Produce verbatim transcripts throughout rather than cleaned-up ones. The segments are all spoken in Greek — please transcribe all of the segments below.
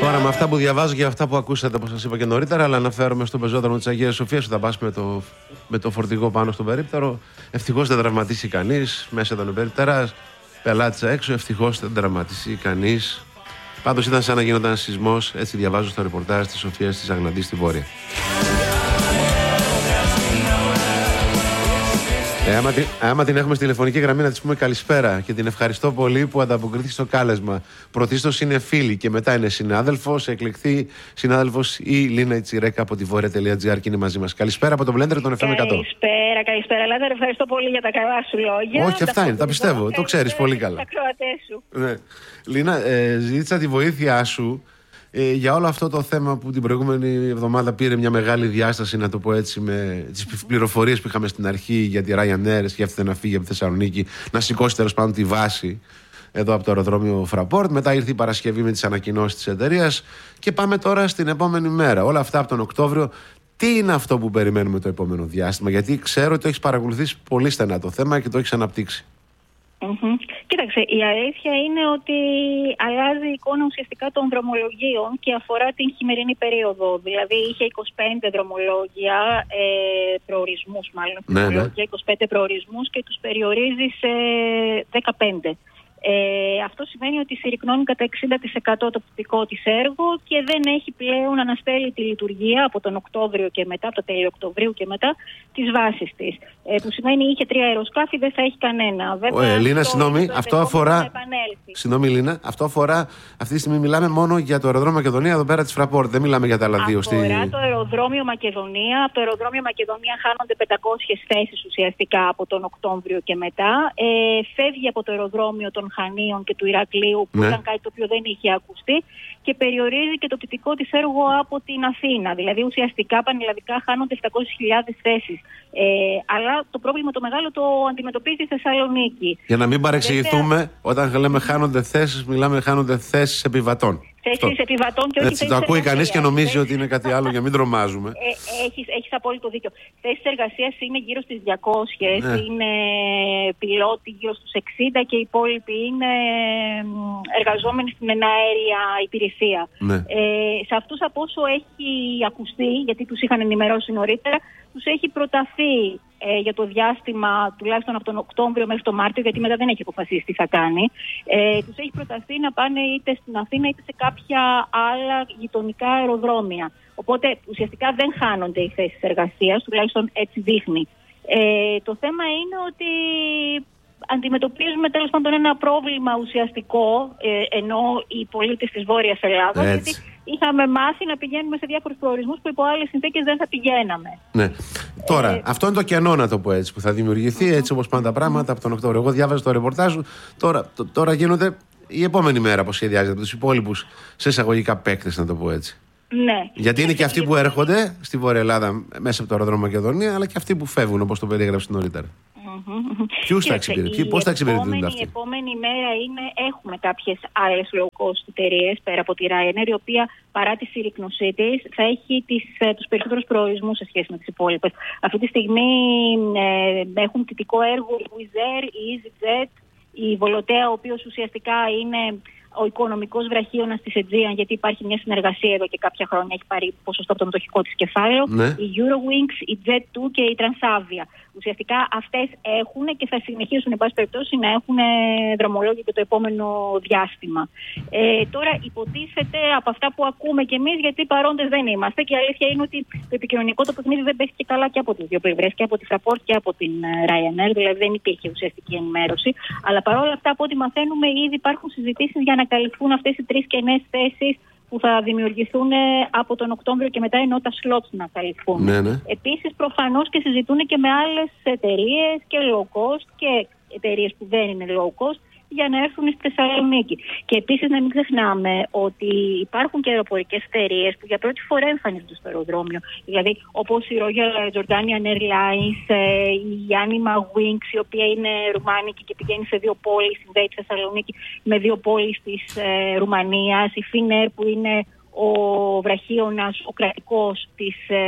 Τώρα με αυτά που διαβάζω και αυτά που ακούσατε, όπως σας είπα και νωρίτερα, αλλά αναφέρομαι στον πεζόδρομο της Αγίας Σοφίας, όταν πας με το, με το φορτηγό πάνω στον περίπτερο. Ευτυχώς δεν τραυματίσει κανείς. Μέσα ήταν ο περίπτερας, πελάτησα έξω. Ευτυχώς δεν τραυματίσει κανείς. Πάντως ήταν σαν να γίνονταν σεισμός. Έτσι διαβάζω στο ρεπορτάζ της Σοφίας της Αγναντής στη Βόρεια. Ε, άμα, την, άμα την έχουμε στη τηλεφωνική γραμμή, να της πούμε καλησπέρα και την ευχαριστώ πολύ που ανταποκριθεί στο κάλεσμα. Πρωτίστως είναι φίλη και μετά είναι συνάδελφος. Εκλεκθεί συνάδελφος η Λίνα Ιτσιρέκα από τη βόρεια.gr και είναι μαζί μας. Καλησπέρα από το Blender των εφ εμ εκατό. Καλησπέρα, καλησπέρα. Λάζαρε, ευχαριστώ πολύ για τα καλά σου λόγια. Όχι, αυτά είναι, τα πιστεύω. Το ξέρεις πολύ καλά. Τα ακροατές σου. Ναι. Λίνα, ε, ζήτησα τη βοήθειά σου. Ε, για όλο αυτό το θέμα που την προηγούμενη εβδομάδα πήρε μια μεγάλη διάσταση, να το πω έτσι, με τις πληροφορίες που είχαμε στην αρχή για τη Ryanair, σκέφτεται να φύγει από τη Θεσσαλονίκη, να σηκώσει τέλος πάντων τη βάση εδώ από το αεροδρόμιο Fraport. Μετά ήρθε η Παρασκευή με τις ανακοινώσεις της εταιρείας και πάμε τώρα στην επόμενη μέρα. Όλα αυτά από τον Οκτώβριο. Τι είναι αυτό που περιμένουμε το επόμενο διάστημα? Γιατί ξέρω ότι το έχεις παρακολουθήσει πολύ στενά το θέμα και το έχεις αναπτύξει. Mm-hmm. Κοίταξε, η αλήθεια είναι ότι αλλάζει η εικόνα ουσιαστικά των δρομολογίων και αφορά την χειμερινή περίοδο. Δηλαδή είχε είκοσι πέντε δρομολόγια, ε, προορισμούς μάλλον, ναι, ναι. είκοσι πέντε προορισμούς και τους περιορίζει σε δεκαπέντε. Ε, αυτό σημαίνει ότι συρρυκνώνει κατά εξήντα τοις εκατό το πτυτικό της έργο και δεν έχει πλέον αναστέλει τη λειτουργία από τον Οκτώβριο και μετά, από το τέλειο Οκτωβρίου και μετά, τις βάσεις της. Ε, που σημαίνει είχε τρία αεροσκάφη, δεν θα έχει κανένα. Βέβαια, Λίνα, συγγνώμη, αυτό αφορά. Συγγνώμη, Λίνα, αυτό αφορά. Αυτή τη στιγμή μιλάμε μόνο για το αεροδρόμιο Μακεδονία εδώ πέρα της Fraport. Δεν μιλάμε για τα άλλα δύο. Αφορά στη... το αεροδρόμιο Μακεδονία. Από το αεροδρόμιο Μακεδονία χάνονται πεντακόσιες θέσεις ουσιαστικά από τον Οκτώβριο και μετά. Ε, φεύγει από το αεροδρόμιο των Χανίων και του Ηρακλείου, που ναι. ήταν κάτι το οποίο δεν είχε ακουστεί, και περιορίζει και το πτυτικό της έργο από την Αθήνα. Δηλαδή ουσιαστικά πανελλαδικά χάνονται επτακόσιες χιλιάδες θέσεις. Ε, αλλά το πρόβλημα το μεγάλο το αντιμετωπίζει η Θεσσαλονίκη. Για να μην παρεξηγηθούμε, Βέβαια... όταν λέμε χάνονται θέσεις, μιλάμε χάνονται θέσεις επιβατών. Θέσεις επιβατών και όχι έτσι, θέσεις το ακούει κανείς και νομίζει θέσεις... ότι είναι κάτι άλλο, για να μην τρομάζουμε. Ε, έχεις, έχεις απόλυτο δίκιο. Θέσεις εργασίας είναι γύρω στις διακόσιες, ναι. είναι πιλότοι γύρω στους εξήντα και οι υπόλοιποι είναι εργαζόμενοι στην εναέρια υπηρεσία. Ναι. Ε, σε αυτούς, από όσο έχει ακουστεί, γιατί τους είχαν ενημερώσει νωρίτερα, τους έχει προταθεί ε, για το διάστημα τουλάχιστον από τον Οκτώβριο μέχρι τον Μάρτιο, γιατί μετά δεν έχει αποφασίσει τι θα κάνει. Ε, τους έχει προταθεί να πάνε είτε στην Αθήνα είτε σε κάποια άλλα γειτονικά αεροδρόμια. Οπότε ουσιαστικά δεν χάνονται οι θέσεις εργασίας, τουλάχιστον έτσι δείχνει. Ε, το θέμα είναι ότι αντιμετωπίζουμε τέλος πάντων ένα πρόβλημα ουσιαστικό, ε, ενώ οι πολίτες της Βόρειας Ελλάδας, γιατί είχαμε μάθει να πηγαίνουμε σε διάφορους προορισμούς που υπό άλλες συνθήκες δεν θα πηγαίναμε. Ναι. Τώρα, ε, αυτό είναι το κενό, να το πω έτσι, που θα δημιουργηθεί, έτσι όπως πάνε τα πράγματα από τον Οκτώβριο. Εγώ διάβαζα το ρεπορτάζ σου. Τώρα, το, τώρα γίνονται η επόμενη μέρα που σχεδιάζεται από τους υπόλοιπους σε εισαγωγικά παίκτες, να το πω έτσι. Ναι. Γιατί είναι και αυτοί που έρχονται στη Βόρεια Ελλάδα μέσα από το αεροδρόμιο Μακεδονία, αλλά και αυτοί που φεύγουν, όπως το περιέγραψε νωρίτερα. Mm-hmm. Ποιους θα εξυπηρετούν, πώς θα εξυπηρετούν αυτοί? Η επόμενη μέρα είναι, έχουμε κάποιες άλλες low cost εταιρείες πέρα από τη Ryanair, η οποία παρά τη συρρυκνωσή της θα έχει τις, τους περισσότερους προορισμούς σε σχέση με τις υπόλοιπες. Αυτή τη στιγμή ε, έχουν πτυτικό έργο η Wizz Air, η EasyJet, η Volotea, ο οποίος ουσιαστικά είναι ο οικονομικός βραχίωνας της Aegean, γιατί υπάρχει μια συνεργασία εδώ και κάποια χρόνια, έχει πάρει ποσοστό από το μετοχικό της κεφάλαιο, ναι. η Eurowings, η Jet δύο και η Transavia. Ουσιαστικά αυτές έχουν και θα συνεχίσουν, εν πάση περιπτώσει, να έχουν δρομολόγιο και το επόμενο διάστημα. Ε, τώρα υποτίθεται από αυτά που ακούμε κι εμείς, γιατί παρόντες δεν είμαστε, και η αλήθεια είναι ότι το επικοινωνικό το παιχνίδι δεν παίχτηκε καλά και από τις δύο πλευρές, και από τη Fraport και από την Ryanair, δηλαδή δεν υπήρχε ουσιαστική ενημέρωση. Αλλά παρόλα αυτά, από ό,τι μαθαίνουμε, ήδη υπάρχουν συζητήσεις για να καλυφθούν αυτές οι τρεις κενές θέσεις που θα δημιουργηθούν από τον Οκτώβριο και μετά, ενώ τα slots να καλυφθούν. Ναι, ναι. Επίσης, προφανώς και συζητούν και με άλλες εταιρείες και low cost και εταιρείες που δεν είναι low cost για να έρθουν στη Θεσσαλονίκη. Και επίσης να μην ξεχνάμε ότι υπάρχουν και αεροπορικές εταιρείες που για πρώτη φορά εμφανίζονται στο αεροδρόμιο. Δηλαδή όπως η Royal Jordanian Airlines, η Anima Wings, η οποία είναι ρουμάνικη και πηγαίνει σε δύο πόλεις, συνδέει τη Θεσσαλονίκη με δύο πόλεις της ε, Ρουμανίας, η Finnair που είναι ο βραχίωνας, ο κρατικός της ε,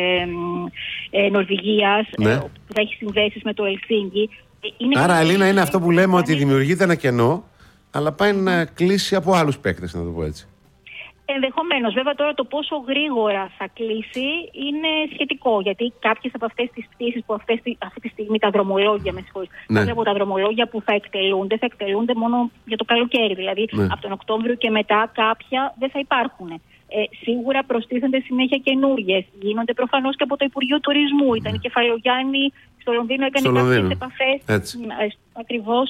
ε, Νορβηγίας, ναι. ε, που θα έχει συνδέσεις με το Ελσίνκι. Είναι Άρα, Αλίνα, είναι αυτό που λέμε, ότι δημιουργείται ένα κενό, αλλά πάει να κλείσει από άλλους παίκτες, να το πω έτσι. Ενδεχομένως. Βέβαια, τώρα το πόσο γρήγορα θα κλείσει είναι σχετικό. Γιατί κάποιες από αυτές τις πτήσεις που αυτές, αυτή τη στιγμή τα δρομολόγια, με συγχωρείτε, ναι. κάποια από τα δρομολόγια που θα εκτελούνται, θα εκτελούνται μόνο για το καλοκαίρι. Δηλαδή, ναι. από τον Οκτώβριο και μετά κάποια δεν θα υπάρχουν. Ε, σίγουρα προστίθενται συνέχεια καινούριες. Γίνονται προφανώς και από το Υπουργείο Τουρισμού. Ήταν η Κεφαλογιάννη στο Λονδίνο, έκανε κάποιες επαφές. Ακριβώς.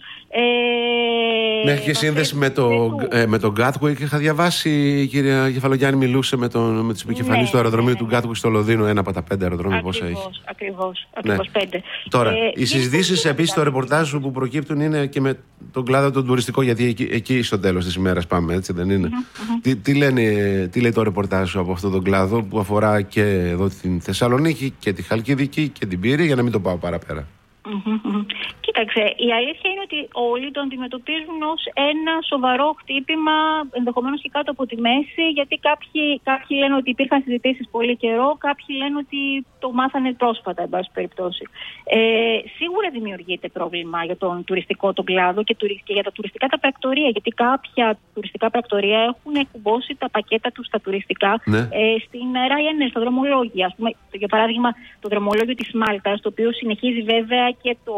Ε, Έχει και σύνδεση με το, ε, με τον Gatwick. Είχα διαβάσει, η κυρία Κεφαλογιάννη μιλούσε με, τον, με τις επικεφαλής ναι, του αεροδρομίου ναι, ναι. του Gatwick στο Λονδίνο, ένα από τα πέντε αεροδρόμια πόσα έχει. Ακριβώς, ακριβώς ναι. πέντε. Τώρα, ε, οι συζητήσεις επίσης στο ρεπορτάζ που προκύπτουν είναι και με τον κλάδο τον τουριστικό, γιατί εκεί, εκεί στο τέλος της ημέρας πάμε, έτσι δεν είναι. Mm-hmm, τι, τι, λένε, τι λέει το ρεπορτάζ από αυτόν τον κλάδο που αφορά και εδώ την Θεσσαλονίκη και τη Χαλκιδική και την Πύρη, για να μην το πάω παραπέρα. Mm-hmm. Κοίταξε, η αλήθεια είναι ότι όλοι το αντιμετωπίζουν ως ένα σοβαρό χτύπημα, ενδεχομένως και κάτω από τη μέση, γιατί κάποιοι, κάποιοι λένε ότι υπήρχαν συζητήσεις πολύ καιρό, κάποιοι λένε ότι το μάθανε πρόσφατα, εν πάση περιπτώσει. Ε, σίγουρα δημιουργείται πρόβλημα για τον τουριστικό τον κλάδο και, και για τα τουριστικά τα πρακτορεία, γιατί κάποια τουριστικά πρακτορεία έχουν κουμπώσει τα πακέτα τους στα τουριστικά ναι. ε, στην Ryanair, στα δρομολόγια. Ας πούμε, για παράδειγμα, το δρομολόγιο της Μάλτας, το οποίο συνεχίζει βέβαια και το.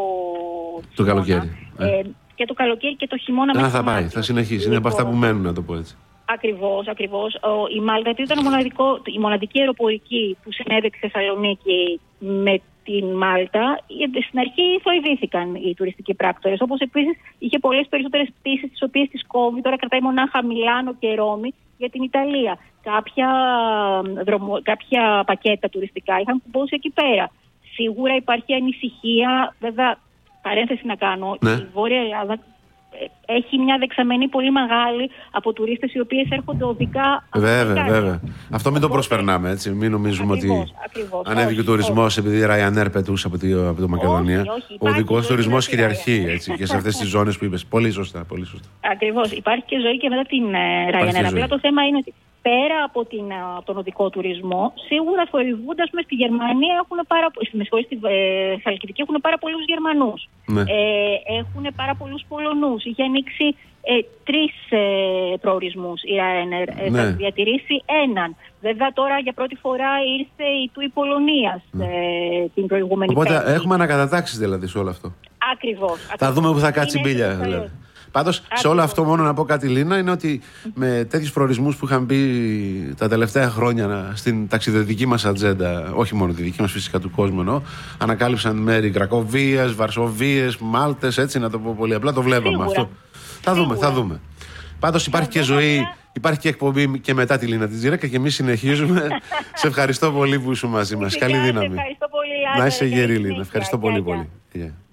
Το καλοκαίρι. Ε, και το καλοκαίρι και το χειμώνα. Να θα πάει, θα συνεχίσει. Λοιπόν, είναι από αυτά που μένουν, να το πω έτσι. Ακριβώς, ακριβώς. Ο, η Μάλτα ήταν μοναδικό, η μοναδική αεροπορική που συνέβη στη Θεσσαλονίκη με την Μάλτα. Στην αρχή βοηθήθηκαν οι τουριστικοί πράκτορες. Όπως επίσης είχε πολλές περισσότερες πτήσεις, τις οποίες τις κόβει. Τώρα κρατάει μονάχα Μιλάνο και Ρώμη για την Ιταλία. Κάποια, δρομο, κάποια πακέτα τουριστικά είχαν κουμπώσει εκεί πέρα. Σίγουρα υπάρχει ανησυχία, βέβαια, παρένθεση να κάνω, ναι. η Βόρεια Ελλάδα έχει μια δεξαμενή πολύ μεγάλη από τουρίστες οι οποίες έρχονται οδικά. Βέβαια, βέβαια. Αυτό μην το προσπερνάμε, έτσι. Μην νομίζουμε ακριβώς, ότι ακριβώς, ανέβηκε ο τουρισμός επειδή η Ryanair πετούσε από, τη, από το Μακεδονία. Όχι, όχι, ο οδικός τουρισμός κυριαρχεί έτσι, και σε αυτές τις ζώνες που είπες. Πολύ σωστά, πολύ σωστά. Ακριβώς. Υπάρχει και ζωή και μετά την Ryanair. Απλά το θέμα είναι ότι πέρα από, την, από τον οδικό τουρισμό, σίγουρα θορυβούνται, ας πούμε, στη Γερμανία έχουν πάρα, στη ε, Χαλκιδική έχουν πάρα πολλούς Γερμανούς. Ναι. Ε, έχουν πάρα πολλούς Πολωνούς. Είχε ανοίξει ε, τρεις ε, προορισμούς η Ryanair. Ε, ναι. Θα διατηρήσει έναν. Βέβαια τώρα για πρώτη φορά ήρθε η του Πολωνίας ναι. ε, την προηγούμενη Οπότε πέμπτη. έχουμε ανακατατάξεις δηλαδή σε όλο αυτό. Ακριβώς. Θα δούμε που θα κάτσει η μπίλια δηλαδή. Πάντως, σε όλο αυτό μόνο να πω κάτι, Λίνα, είναι ότι με τέτοιους προορισμούς που είχαν μπει τα τελευταία χρόνια στην ταξιδιωτική μας ατζέντα, όχι μόνο τη δική μας φυσικά του κόσμου εννοώ, ανακάλυψαν μέρη Κρακοβίας, Βαρσοβίες, Μάλτες, έτσι να το πω πολύ απλά, το βλέπαμε σίγουρα. Αυτό. Θα δούμε, θα δούμε. Πάντως υπάρχει και ζωή, υπάρχει και εκπομπή και μετά τη Λίνα Τιτζίρακα και εμείς συνεχίζουμε. Σε ευχαριστώ πολύ που ήσουν μαζί μας. Καλή δύναμη. Ευχαριστώ πολύ. Να είσαι γερή, Λίνα. Ευχαριστώ πολύ πολύ.